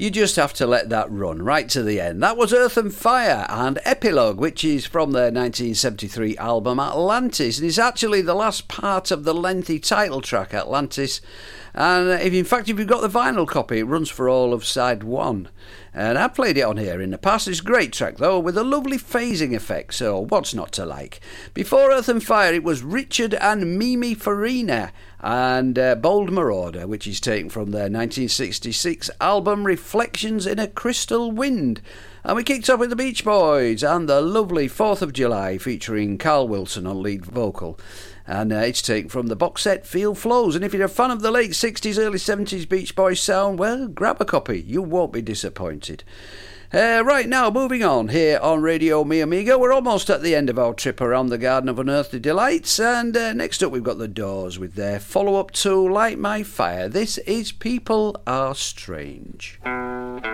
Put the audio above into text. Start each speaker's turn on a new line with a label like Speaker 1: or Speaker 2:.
Speaker 1: You just have to let that run right to the end. That was Earth and Fire and Epilogue, which is from their 1973 album Atlantis. And it's actually the last part of the lengthy title track, Atlantis. And if you've got the vinyl copy, it runs for all of side one. And I played it on here in the past. It's a great track, though, with a lovely phasing effect, so what's not to like? Before Earth and Fire, it was Richard and Mimi Farina and Bold Marauder, which is taken from their 1966 album Reflections in a Crystal Wind. And we kicked off with the Beach Boys and the lovely 4th of July, featuring Carl Wilson on lead vocal. And it's taken from the box set Feel Flows. And if you're a fan of the late 60s, early 70s Beach Boys sound, well, grab a copy. You won't be disappointed. Right now, moving on here on Radio Mi Amigo. We're almost at the end of our trip around the Garden of Unearthly Delights. And next up, we've got the Doors with their follow-up to Light My Fire. This is People Are Strange.